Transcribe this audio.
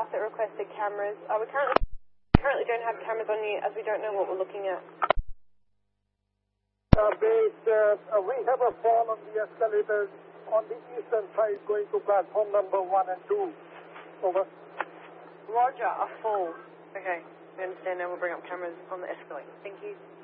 staff that requested cameras. We currently don't have cameras on you as we don't know what we're looking at. Base, we have a fall on the escalators on the eastern side going to platform number 1 and 2. Over. Roger, a fall. Okay, we understand now. We'll bring up cameras on the escalator. Thank you.